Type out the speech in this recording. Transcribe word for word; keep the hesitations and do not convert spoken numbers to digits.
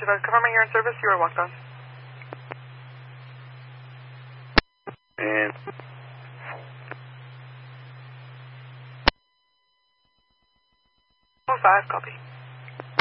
Device confirming you're in service, you are walked on. And oh five, copy.